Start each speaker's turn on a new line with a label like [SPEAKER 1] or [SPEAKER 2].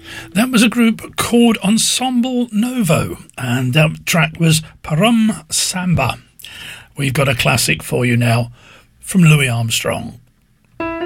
[SPEAKER 1] That was a group called Ensemble Novo, and that track was Parum Samba. We've got a classic for you now from Louis Armstrong.